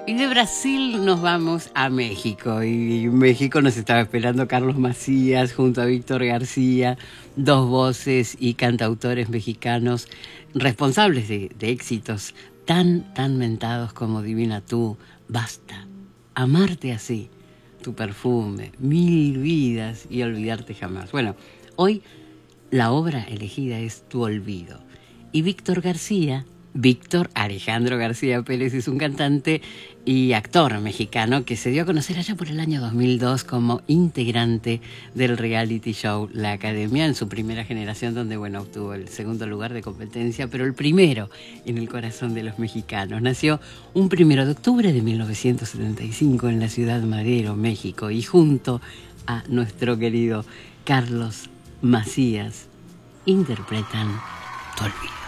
Y de Brasil nos vamos a México. Y en México nos estaba esperando Carlos Macías junto a Víctor García, dos voces y cantautores mexicanos responsables de éxitos tan mentados como Divina Tú, Basta, Amarte Así, Tu Perfume, Mil Vidas y Olvidarte Jamás. Bueno, hoy la obra elegida es Tu Olvido. Y Víctor Alejandro García Pérez es un cantante y actor mexicano que se dio a conocer allá por el año 2002 como integrante del reality show La Academia en su primera generación, donde obtuvo el segundo lugar de competencia, pero el primero en el corazón de los mexicanos. Nació un 1 de octubre de 1975 en la ciudad Madero, México, y junto a nuestro querido Carlos Macías interpretan Tu Olvido.